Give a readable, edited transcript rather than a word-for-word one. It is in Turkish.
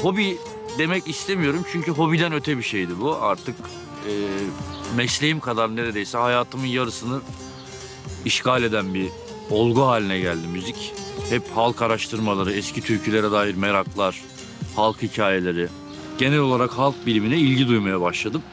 Hobi demek istemiyorum çünkü hobiden öte bir şeydi bu. Artık mesleğim kadar neredeyse hayatımın yarısını işgal eden bir olgu haline geldi müzik. Hep halk araştırmaları, eski türkülere dair meraklar, halk hikayeleri. Genel olarak halk bilimine ilgi duymaya başladım.